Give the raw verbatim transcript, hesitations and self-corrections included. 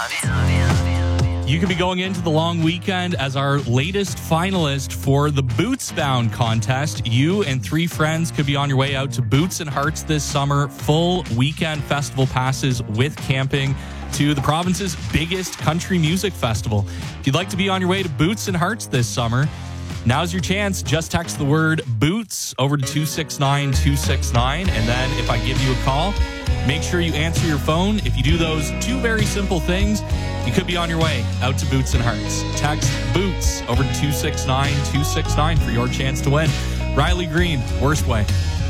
You could be going into the long weekend as our latest finalist for the Boots Bound contest. You and three friends could be on your way out to Boots and Hearts this summer. Full weekend festival passes with camping to the province's biggest country music festival. If you'd like to be on your way to Boots and Hearts this summer, now's your chance. Just text the word Boots over to two six nine two six nine. And then if I give you a call, make sure you answer your phone. If you do those two very simple things, you could be on your way out to Boots and Hearts. Text Boots over to two six nine two six nine for your chance to win. Riley Green, Worst Way.